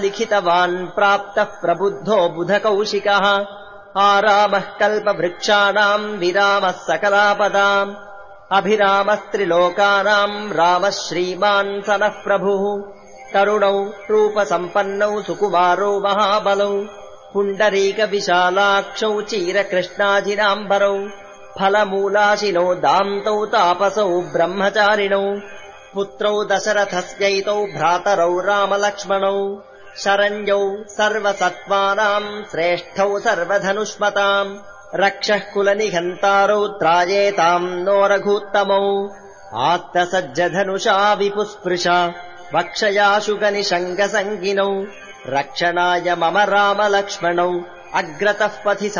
लिखितवान् प्राप्तः प्रबुद्धो बुधकौशिकः आरामः कल्पवृक्षाणाम् विरामः सकलापदाम् अभिरामस्त्रिलोकानाम् रामः श्रीमान् स नः प्रभुः तरुणौ रूपसम्पन्नौ सुकुमारो महाबलौ पुण्डरीकविशालाक्षौ चीरकृष्णाजिनाम्बरौ फलमूलाशिनो दान्तौ तापसौ ब्रह्मचारिणौ पुत्रौ दशरथस्यैतौ भ्रातरौ रामलक्ष्मणौ शरण्यौ सर्वसत्त्वानाम् श्रेष्ठौ सर्वधनुष्मताम् रक्षः कुलनिहन्तारौ त्रायेताम् नो रघूत्तमौ आत्तसज्जधनुषा विपुस्पृशा वक्षयाशुकनिशङ्कसङ्गिनौ रक्षणाय मम रामलक्ष्मणौ अग्रतः पथि